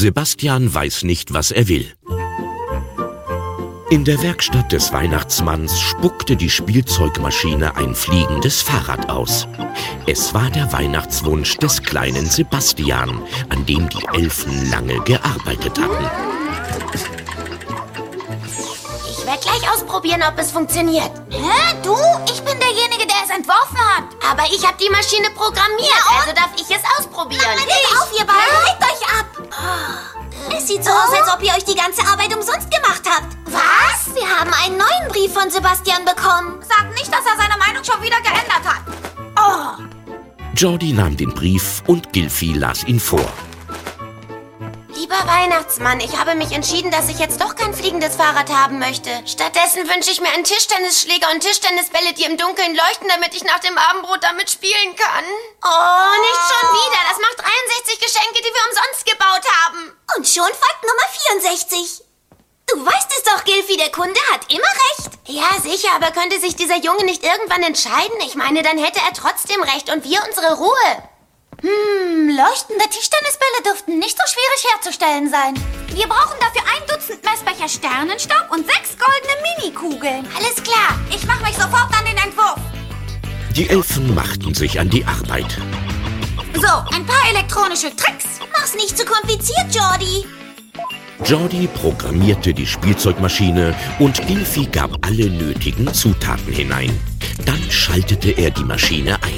Sebastian weiß nicht, was er will. In der Werkstatt des Weihnachtsmanns spuckte die Spielzeugmaschine ein fliegendes Fahrrad aus. Es war der Weihnachtswunsch des kleinen Sebastian, an dem die Elfen lange gearbeitet hatten. Ich werde gleich ausprobieren, ob es funktioniert. Hä? Du? Ich bin derjenige, der es entworfen hat. Aber ich habe die Maschine programmiert, also darf ich es ausprobieren. Hört auf, ihr beiden, legt euch ab. Es sieht so aus, als ob ihr euch die ganze Arbeit umsonst gemacht habt. Was? Wir haben einen neuen Brief von Sebastian bekommen. Sag nicht, dass er seine Meinung schon wieder geändert hat. Oh. Jordi nahm den Brief und Gilfi las ihn vor. Lieber Weihnachtsmann, ich habe mich entschieden, dass ich jetzt doch kein fliegendes Fahrrad haben möchte. Stattdessen wünsche ich mir einen Tischtennisschläger und Tischtennisbälle, die im Dunkeln leuchten, damit ich nach dem Abendbrot damit spielen kann. Oh, nicht schon wieder. Das macht 63 Geschenke, die wir umsonst gebaut haben. Und schon folgt Nummer 64. Du weißt es doch, Gilfi, der Kunde hat immer recht. Ja, sicher, aber könnte sich dieser Junge nicht irgendwann entscheiden? Ich meine, dann hätte er trotzdem recht und wir unsere Ruhe. Leuchtende Tischtennisbälle dürften nicht so schwierig herzustellen sein. Wir brauchen dafür 1 Dutzend Messbecher Sternenstaub und 6 goldene Minikugeln. Alles klar, ich mache mich sofort an den Entwurf. Die Elfen machten sich an die Arbeit. So, ein paar elektronische Tricks. Mach's nicht zu kompliziert, Jordi. Jordi programmierte die Spielzeugmaschine und Gilfi gab alle nötigen Zutaten hinein. Dann schaltete er die Maschine ein.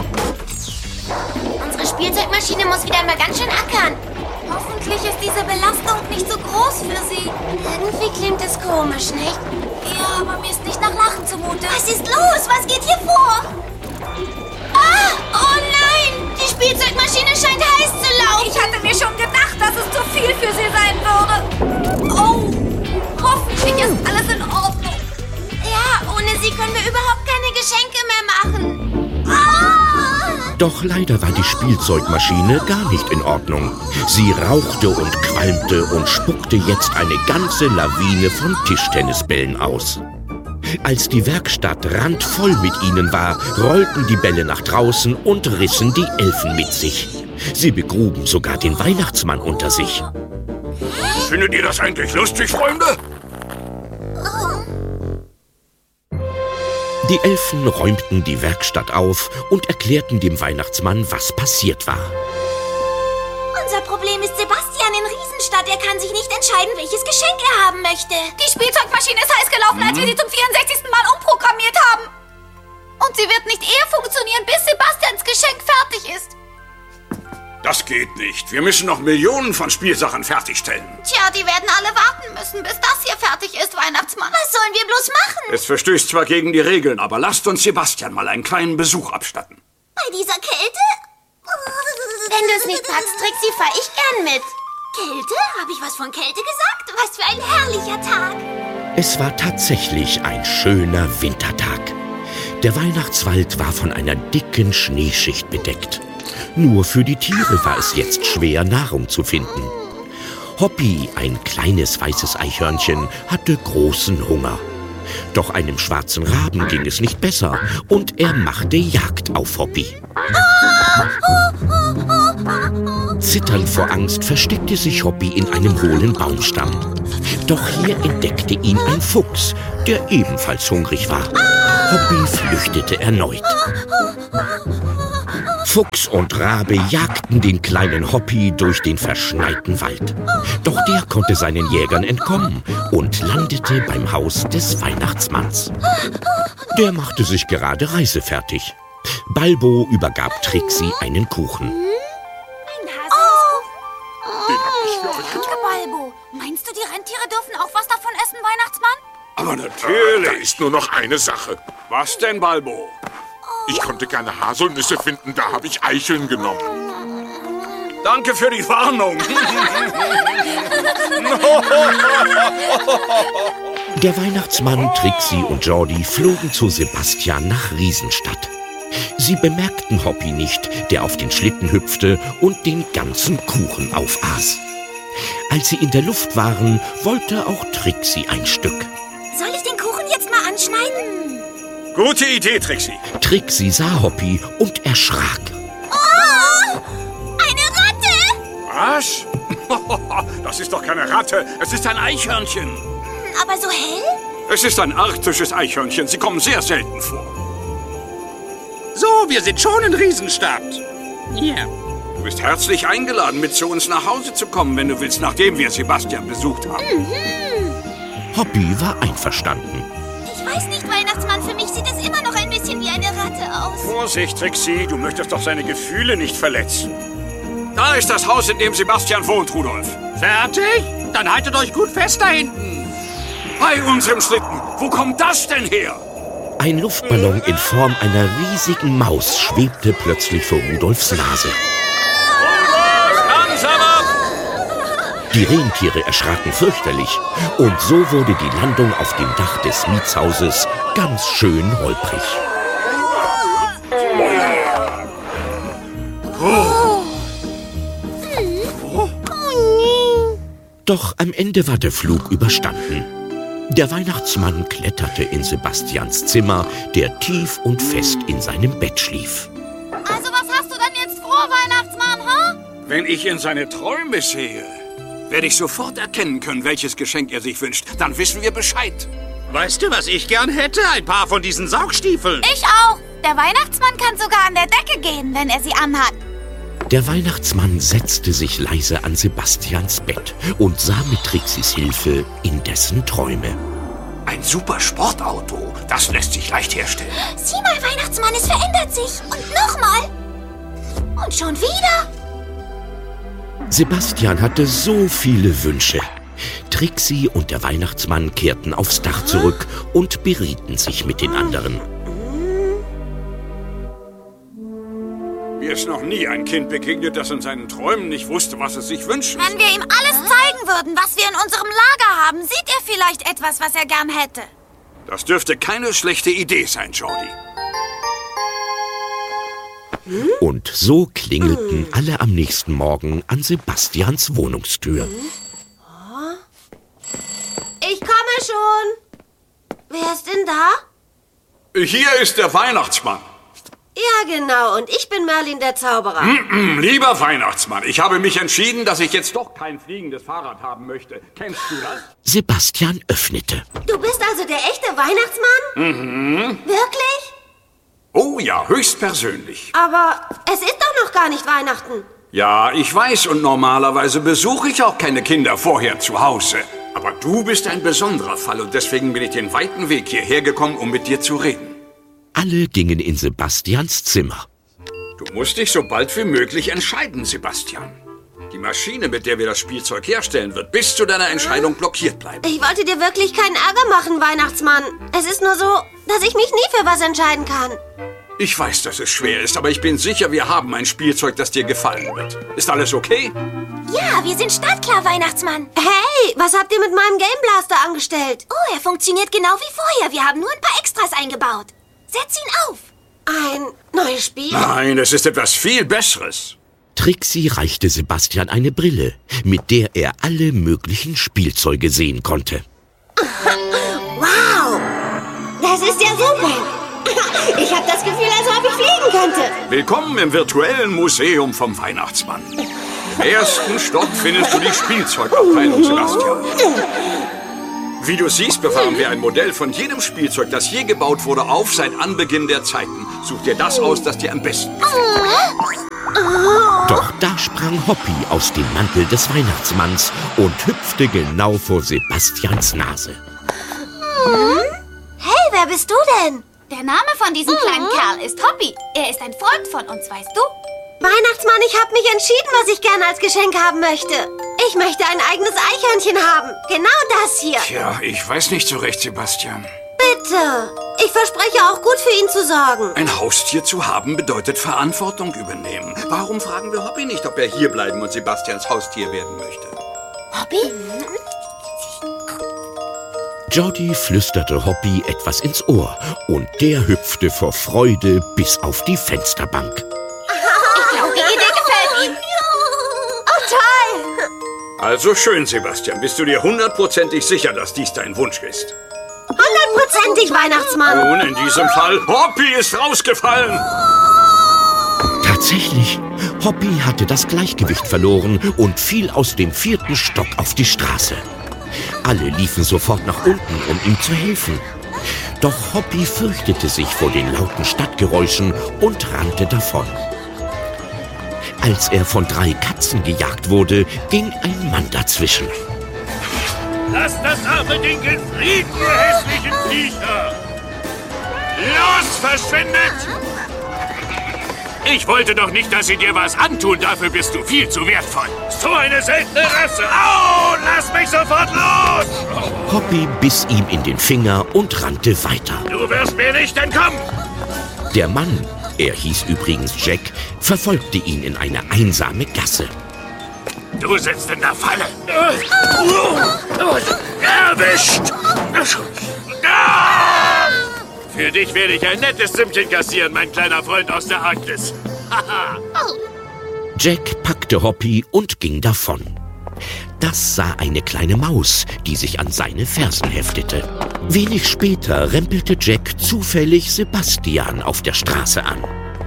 Unsere Spielzeugmaschine muss wieder mal ganz schön ackern. Hoffentlich ist diese Belastung nicht so groß für sie. Irgendwie klingt es komisch, nicht? Ja, aber mir ist nicht nach Lachen zumute. Was ist los? Was geht hier vor? Ah! Oh nein! Die Spielzeugmaschine scheint heiß zu laufen. Ich hatte mir schon gedacht, dass es zu viel für sie sein würde. Oh! Hoffentlich ist alles in Ordnung. Ja, ohne sie können wir überhaupt keine Geschenke mehr machen. Doch leider war die Spielzeugmaschine gar nicht in Ordnung. Sie rauchte und qualmte und spuckte jetzt eine ganze Lawine von Tischtennisbällen aus. Als die Werkstatt randvoll mit ihnen war, rollten die Bälle nach draußen und rissen die Elfen mit sich. Sie begruben sogar den Weihnachtsmann unter sich. Findet ihr das eigentlich lustig, Freunde? Die Elfen räumten die Werkstatt auf und erklärten dem Weihnachtsmann, was passiert war. Unser Problem ist Sebastian in Riesenstadt. Er kann sich nicht entscheiden, welches Geschenk er haben möchte. Die Spielzeugmaschine ist heiß gelaufen, als wir sie zum 64. Mal umprogrammiert haben. Und sie wird nicht eher funktionieren, bis Sebastians Geschenk fertig ist. Das geht nicht. Wir müssen noch Millionen von Spielsachen fertigstellen. Tja, die werden alle warten müssen, bis das hier fertig ist, Weihnachtsmann. Was sollen wir bloß machen? Es verstößt zwar gegen die Regeln, aber lasst uns Sebastian mal einen kleinen Besuch abstatten. Bei dieser Kälte? Wenn du es nicht packst, Trixie, fahr ich gern mit. Kälte? Habe ich was von Kälte gesagt? Was für ein herrlicher Tag. Es war tatsächlich ein schöner Wintertag. Der Weihnachtswald war von einer dicken Schneeschicht bedeckt. Nur für die Tiere war es jetzt schwer, Nahrung zu finden. Hoppy, ein kleines weißes Eichhörnchen, hatte großen Hunger. Doch einem schwarzen Raben ging es nicht besser und er machte Jagd auf Hoppy. Zitternd vor Angst versteckte sich Hoppy in einem hohlen Baumstamm. Doch hier entdeckte ihn ein Fuchs, der ebenfalls hungrig war. Hoppy flüchtete erneut. Fuchs und Rabe jagten den kleinen Hoppy durch den verschneiten Wald. Doch der konnte seinen Jägern entkommen und landete beim Haus des Weihnachtsmanns. Der machte sich gerade reisefertig. Balbo übergab Trixie einen Kuchen. Ein Haselnusskuchen? Den hab ich für euch Danke, Balbo. Meinst du, die Rentiere dürfen auch was davon essen, Weihnachtsmann? Aber natürlich. Da ist nur noch eine Sache. Was denn, Balbo? Ich konnte keine Haselnüsse finden, da habe ich Eicheln genommen. Danke für die Warnung. Der Weihnachtsmann, Trixie und Jordi flogen zu Sebastian nach Riesenstadt. Sie bemerkten Hoppy nicht, der auf den Schlitten hüpfte und den ganzen Kuchen aufaß. Als sie in der Luft waren, wollte auch Trixie ein Stück. Soll ich den Kuchen jetzt mal anschneiden? Gute Idee, Trixie. Trixie sah Hoppy und erschrak. Oh! Eine Ratte! Was? Das ist doch keine Ratte. Es ist ein Eichhörnchen. Aber so hell? Es ist ein arktisches Eichhörnchen. Sie kommen sehr selten vor. So, wir sind schon in Riesenstadt. Ja. Du bist herzlich eingeladen, mit zu uns nach Hause zu kommen, wenn du willst, nachdem wir Sebastian besucht haben. Hoppy war einverstanden. Ich weiß nicht, Weihnachtsmann, für mich sieht es immer noch ein bisschen wie eine Ratte aus. Vorsicht, Trixie, du möchtest doch seine Gefühle nicht verletzen. Da ist das Haus, in dem Sebastian wohnt, Rudolf. Fertig? Dann haltet euch gut fest da hinten. Bei unserem Schlitten. Wo kommt das denn her? Ein Luftballon in Form einer riesigen Maus schwebte plötzlich vor Rudolfs Nase. Rudolf, langsamer! Die Rentiere erschraken fürchterlich und so wurde die Landung auf dem Dach des Mietshauses ganz schön holprig. Doch am Ende war der Flug überstanden. Der Weihnachtsmann kletterte in Sebastians Zimmer, der tief und fest in seinem Bett schlief. Also was hast du denn jetzt vor, Weihnachtsmann, ha? Wenn ich in seine Träume sehe, werde ich sofort erkennen können, welches Geschenk er sich wünscht. Dann wissen wir Bescheid. Weißt du, was ich gern hätte? Ein paar von diesen Saugstiefeln. Ich auch. Der Weihnachtsmann kann sogar an der Decke gehen, wenn er sie anhat. Der Weihnachtsmann setzte sich leise an Sebastians Bett und sah mit Trixis Hilfe in dessen Träume. Ein super Sportauto, das lässt sich leicht herstellen. Sieh mal, Weihnachtsmann, es verändert sich. Und nochmal. Und schon wieder. Sebastian hatte so viele Wünsche. Trixie und der Weihnachtsmann kehrten aufs Dach zurück und berieten sich mit den anderen. Mir ist noch nie ein Kind begegnet, das in seinen Träumen nicht wusste, was es sich wünscht. Wenn wir ihm alles zeigen würden, was wir in unserem Lager haben, sieht er vielleicht etwas, was er gern hätte. Das dürfte keine schlechte Idee sein, Jordi. Und so klingelten alle am nächsten Morgen an Sebastians Wohnungstür. Ich komme schon. Wer ist denn da? Hier ist der Weihnachtsmann. Ja, genau. Und ich bin Merlin, der Zauberer. Lieber Weihnachtsmann, ich habe mich entschieden, dass ich jetzt doch kein fliegendes Fahrrad haben möchte. Kennst du das? Sebastian öffnete. Du bist also der echte Weihnachtsmann? Wirklich? Oh ja, höchstpersönlich. Aber es ist doch noch gar nicht Weihnachten. Ja, ich weiß, und normalerweise besuche ich auch keine Kinder vorher zu Hause. Aber du bist ein besonderer Fall und deswegen bin ich den weiten Weg hierher gekommen, um mit dir zu reden. Alle gingen in Sebastians Zimmer. Du musst dich so bald wie möglich entscheiden, Sebastian. Die Maschine, mit der wir das Spielzeug herstellen, wird bis zu deiner Entscheidung blockiert bleiben. Ich wollte dir wirklich keinen Ärger machen, Weihnachtsmann. Es ist nur so, dass ich mich nie für was entscheiden kann. Ich weiß, dass es schwer ist, aber ich bin sicher, wir haben ein Spielzeug, das dir gefallen wird. Ist alles okay? Ja, wir sind startklar, Weihnachtsmann. Hey, was habt ihr mit meinem Game Blaster angestellt? Oh, er funktioniert genau wie vorher. Wir haben nur ein paar Extras eingebaut. Setz ihn auf. Ein neues Spiel? Nein, es ist etwas viel Besseres. Trixie reichte Sebastian eine Brille, mit der er alle möglichen Spielzeuge sehen konnte. Wow, das ist ja super. Ich habe das Gefühl, als ob ich fliegen könnte. Willkommen im virtuellen Museum vom Weihnachtsmann. Im ersten Stock findest du die Spielzeugabteilung, Sebastian. Wie du siehst, bewahren wir ein Modell von jedem Spielzeug, das je gebaut wurde, auf seit Anbeginn der Zeiten. Such dir das aus, das dir am besten gefällt. Doch da sprang Hoppy aus dem Mantel des Weihnachtsmanns und hüpfte genau vor Sebastians Nase. Hey, wer bist du denn? Der Name von diesem kleinen Kerl ist Hoppy. Er ist ein Freund von uns, weißt du? Weihnachtsmann, ich habe mich entschieden, was ich gerne als Geschenk haben möchte. Ich möchte ein eigenes Eichhörnchen haben. Genau das hier. Tja, ich weiß nicht so recht, Sebastian. Bitte. Ich verspreche auch gut für ihn zu sorgen. Ein Haustier zu haben bedeutet Verantwortung übernehmen. Warum fragen wir Hoppy nicht, ob er hierbleiben und Sebastians Haustier werden möchte? Hoppy? Jordi flüsterte Hoppy etwas ins Ohr und der hüpfte vor Freude bis auf die Fensterbank. Ich glaube, die Idee gefällt ihm. Oh, toll. Also schön, Sebastian. Bist du dir 100%ig sicher, dass dies dein Wunsch ist? 100%ig, Weihnachtsmann. Nun, in diesem Fall, Hoppy ist rausgefallen. Tatsächlich, Hoppy hatte das Gleichgewicht verloren und fiel aus dem 4. Stock auf die Straße. Alle liefen sofort nach unten, um ihm zu helfen. Doch Hoppy fürchtete sich vor den lauten Stadtgeräuschen und rannte davon. Als er von 3 Katzen gejagt wurde, ging ein Mann dazwischen. Lasst das arme Ding in Frieden, ihr hässlichen Viecher! Los, verschwindet! Ich wollte doch nicht, dass sie dir was antun. Dafür bist du viel zu wertvoll. So eine seltene Rasse. Au, lass mich sofort los! Hoppy biss ihm in den Finger und rannte weiter. Du wirst mir nicht entkommen! Der Mann, er hieß übrigens Jack, verfolgte ihn in eine einsame Gasse. Du sitzt in der Falle. Erwischt! Für dich werde ich ein nettes Sümmchen kassieren, mein kleiner Freund aus der Arktis. Jack packte Hoppy und ging davon. Das sah eine kleine Maus, die sich an seine Fersen heftete. Wenig später rempelte Jack zufällig Sebastian auf der Straße an.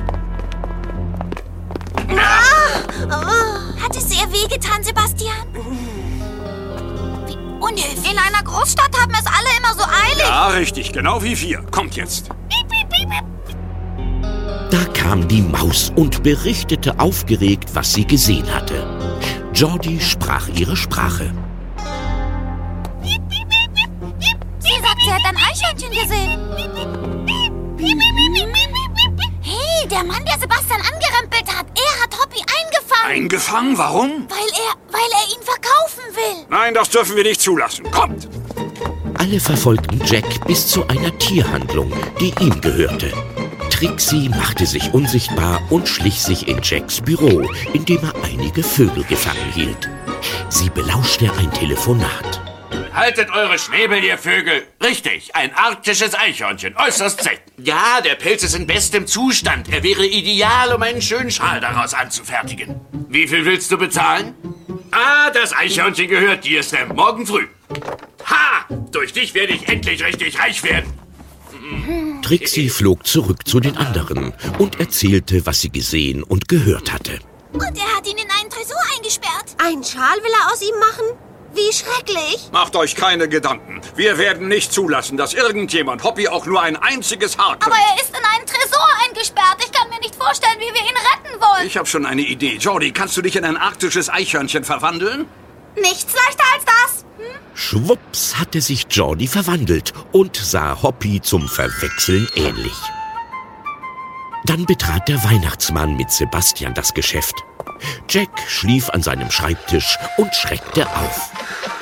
Hat es sehr wehgetan, Sebastian? Wie unhöflich. In einer Großstadt haben es alle immer so eilig. Ja, richtig. Genau wie wir. Kommt jetzt. Da kam die Maus und berichtete aufgeregt, was sie gesehen hatte. Jordi sprach ihre Sprache. Sie sagt, sie hat ein Eichhörnchen gesehen. Hey, der Mann, der Sebastian angerempelt hat, er hat Hoppy eingefangen. Eingefangen? Warum? Weil er ihn verkaufen will. Nein, das dürfen wir nicht zulassen. Kommt! Alle verfolgten Jack bis zu einer Tierhandlung, die ihm gehörte. Trixie machte sich unsichtbar und schlich sich in Jacks Büro, in dem er einige Vögel gefangen hielt. Sie belauschte ein Telefonat. Haltet eure Schnäbel, ihr Vögel. Richtig, ein arktisches Eichhörnchen. Äußerst selten. Ja, der Pelz ist in bestem Zustand. Er wäre ideal, um einen schönen Schal daraus anzufertigen. Wie viel willst du bezahlen? Ah, das Eichhörnchen gehört dir, Sam. Morgen früh. Ha! Durch dich werde ich endlich richtig reich werden. Trixie flog zurück zu den anderen und erzählte, was sie gesehen und gehört hatte. Und er hat ihn in einen Tresor eingesperrt. Einen Schal will er aus ihm machen? Wie schrecklich. Macht euch keine Gedanken. Wir werden nicht zulassen, dass irgendjemand Hoppy auch nur ein einziges Haar krümmt. Aber er ist in einen Tresor eingesperrt. Ich kann mir nicht vorstellen, wie wir ihn retten wollen. Ich habe schon eine Idee. Jordi, kannst du dich in ein arktisches Eichhörnchen verwandeln? Nichts leichter als das. Schwupps hatte sich Jordi verwandelt und sah Hoppy zum Verwechseln ähnlich. Dann betrat der Weihnachtsmann mit Sebastian das Geschäft. Jack schlief an seinem Schreibtisch und schreckte auf.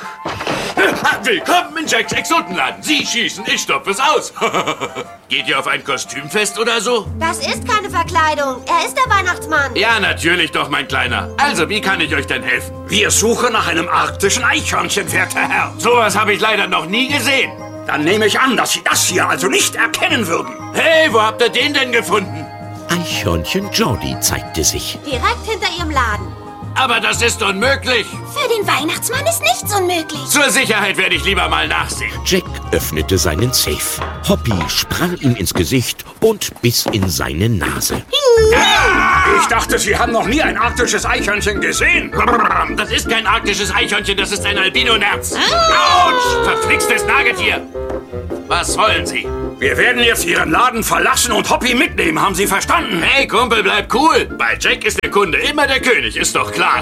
Willkommen in Jacks Exotenladen. Sie schießen, ich stopfe es aus. Geht ihr auf ein Kostümfest oder so? Das ist keine Verkleidung. Er ist der Weihnachtsmann. Ja, natürlich doch, mein Kleiner. Also, wie kann ich euch denn helfen? Wir suchen nach einem arktischen Eichhörnchen, werter Herr. Sowas habe ich leider noch nie gesehen. Dann nehme ich an, dass Sie das hier also nicht erkennen würden. Hey, wo habt ihr den denn gefunden? Eichhörnchen Jordi zeigte sich. Direkt hinter ihrem Laden. Aber das ist unmöglich. Für den Weihnachtsmann ist nichts unmöglich. Zur Sicherheit werde ich lieber mal nachsehen. Jack öffnete seinen Safe. Hoppy sprang ihm ins Gesicht und biss in seine Nase. Ich dachte, Sie haben noch nie ein arktisches Eichhörnchen gesehen. Das ist kein arktisches Eichhörnchen, das ist ein Albino-Nerz. Autsch! Verflixtes Nagetier. Was wollen Sie? Wir werden jetzt Ihren Laden verlassen und Hoppy mitnehmen, haben Sie verstanden? Hey, Kumpel, bleib cool. Bei Jack ist der Kunde immer der König, ist doch klar.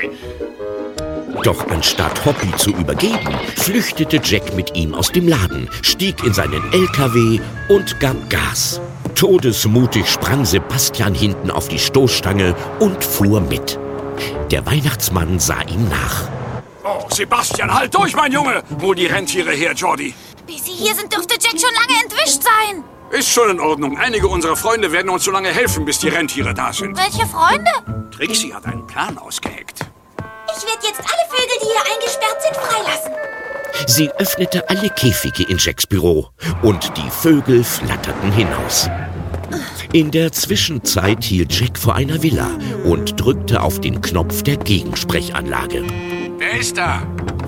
Doch anstatt Hoppy zu übergeben, flüchtete Jack mit ihm aus dem Laden, stieg in seinen LKW und gab Gas. Todesmutig sprang Sebastian hinten auf die Stoßstange und fuhr mit. Der Weihnachtsmann sah ihm nach. Oh, Sebastian, halt durch, mein Junge! Hol die Rentiere her, Jordi. Bis Sie hier sind, dürfte Jack schon lange entwischt sein. Ist schon in Ordnung. Einige unserer Freunde werden uns so lange helfen, bis die Rentiere da sind. Welche Freunde? Trixie hat einen Plan ausgeheckt. Ich werde jetzt alle Vögel, die hier eingesperrt sind, freilassen. Sie öffnete alle Käfige in Jacks Büro und die Vögel flatterten hinaus. In der Zwischenzeit hielt Jack vor einer Villa und drückte auf den Knopf der Gegensprechanlage. Wer ist da?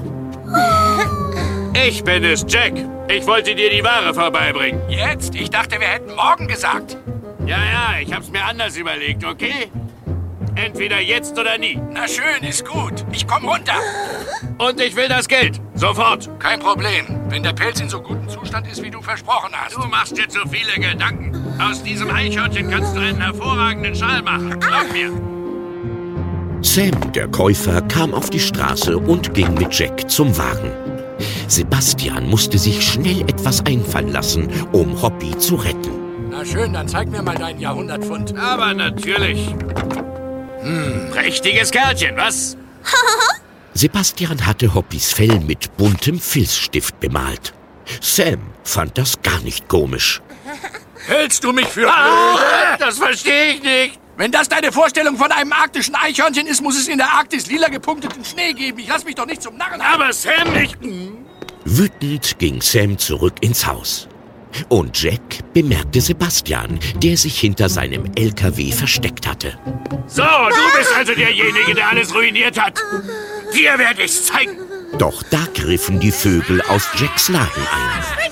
Ich bin es, Jack. Ich wollte dir die Ware vorbeibringen. Jetzt? Ich dachte, wir hätten morgen gesagt. Ja, ich hab's mir anders überlegt, okay? Entweder jetzt oder nie. Na schön, ist gut. Ich komm runter. Und ich will das Geld. Sofort. Kein Problem, wenn der Pelz in so gutem Zustand ist, wie du versprochen hast. Du machst dir zu viele Gedanken. Aus diesem Eichhörnchen kannst du einen hervorragenden Schal machen. Glaub mir. Sam, der Käufer, kam auf die Straße und ging mit Jack zum Wagen. Sebastian musste sich schnell etwas einfallen lassen, um Hoppy zu retten. Na schön, dann zeig mir mal deinen Jahrhundertpfund. Aber natürlich. Prächtiges Kerlchen, was? Sebastian hatte Hoppys Fell mit buntem Filzstift bemalt. Sam fand das gar nicht komisch. Hältst du mich für Das verstehe ich nicht. Wenn das deine Vorstellung von einem arktischen Eichhörnchen ist, muss es in der Arktis lila gepunkteten Schnee geben. Ich lass mich doch nicht zum Narren. Aber Sam nicht. Wütend ging Sam zurück ins Haus. Und Jack bemerkte Sebastian, der sich hinter seinem LKW versteckt hatte. So, du bist also derjenige, der alles ruiniert hat. Dir werde ich's zeigen. Doch da griffen die Vögel aus Jacks Laden ein.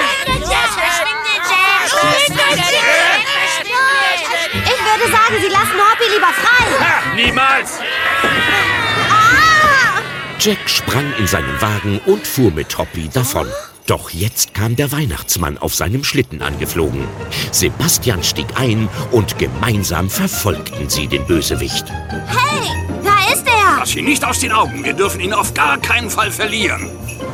Ich würde sagen, Sie lassen Hoppy lieber frei. Ha, niemals. Jack sprang in seinen Wagen und fuhr mit Hoppy davon. Doch jetzt kam der Weihnachtsmann auf seinem Schlitten angeflogen. Sebastian stieg ein und gemeinsam verfolgten sie den Bösewicht. Hey, da ist er. Lass ihn nicht aus den Augen. Wir dürfen ihn auf gar keinen Fall verlieren.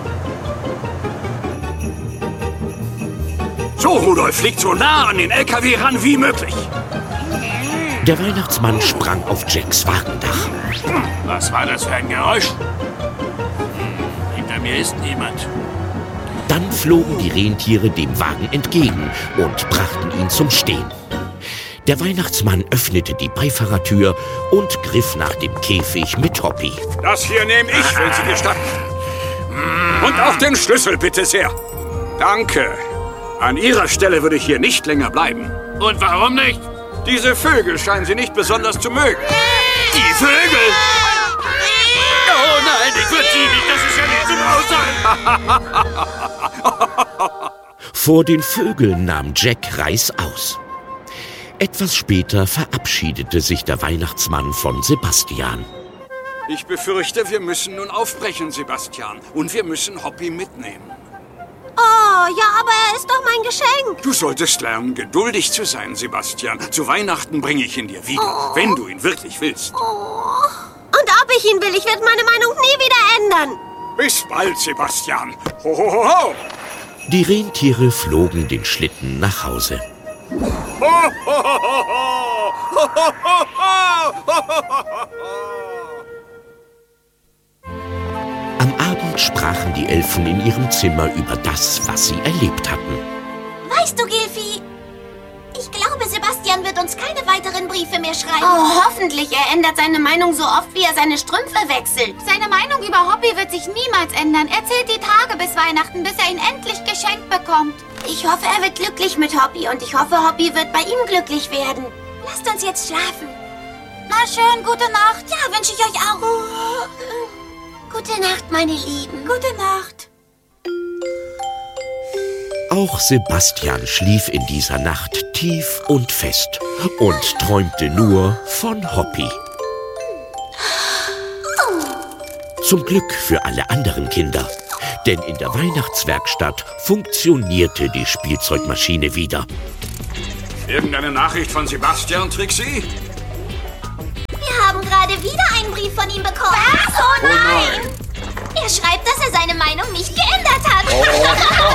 So, Rudolf, fliegt so nah an den LKW ran wie möglich. Der Weihnachtsmann sprang auf Jacks Wagendach. Was war das für ein Geräusch? Hinter mir ist niemand. Dann flogen die Rentiere dem Wagen entgegen und brachten ihn zum Stehen. Der Weihnachtsmann öffnete die Beifahrertür und griff nach dem Käfig mit Hoppy. Das hier nehme ich, wenn Sie gestatten. Und auch den Schlüssel, bitte sehr. Danke. An Ihrer Stelle würde ich hier nicht länger bleiben. Und warum nicht? Diese Vögel scheinen Sie nicht besonders zu mögen. Die Vögel? Oh nein, ich würde sie nicht. Das ist ja nicht zum Aussagen. Vor den Vögeln nahm Jack Reis aus. Etwas später verabschiedete sich der Weihnachtsmann von Sebastian. Ich befürchte, wir müssen nun aufbrechen, Sebastian. Und wir müssen Hoppy mitnehmen. Oh, ja, aber er ist doch mein Geschenk. Du solltest lernen, geduldig zu sein, Sebastian. Zu Weihnachten bringe ich ihn dir wieder, wenn du ihn wirklich willst. Und ob ich ihn will, ich werde meine Meinung nie wieder ändern. Bis bald, Sebastian. Ho, ho, ho, ho. Die Rentiere flogen den Schlitten nach Hause. Ho, ho, ho, ho, ho. Ho, ho, ho, ho. Am Abend sprachen die Elfen in ihrem Zimmer über das, was sie erlebt hatten. Weißt du, Gilfi, ich glaube, Sebastian wird uns keine weiteren Briefe mehr schreiben. Oh, hoffentlich. Er ändert seine Meinung so oft, wie er seine Strümpfe wechselt. Seine Meinung über Hoppy wird sich niemals ändern. Er zählt die Tage bis Weihnachten, bis er ihn endlich geschenkt bekommt. Ich hoffe, er wird glücklich mit Hoppy und ich hoffe, Hoppy wird bei ihm glücklich werden. Lasst uns jetzt schlafen. Na schön, gute Nacht. Ja, wünsche ich euch auch. Gute Nacht, meine Lieben. Gute Nacht. Auch Sebastian schlief in dieser Nacht tief und fest und träumte nur von Hoppy. Zum Glück für alle anderen Kinder, denn in der Weihnachtswerkstatt funktionierte die Spielzeugmaschine wieder. Irgendeine Nachricht von Sebastian, Trixie? Wir haben gerade wieder einen Brief von ihm bekommen. Was? Oh nein! Er schreibt, dass er seine Meinung nicht geändert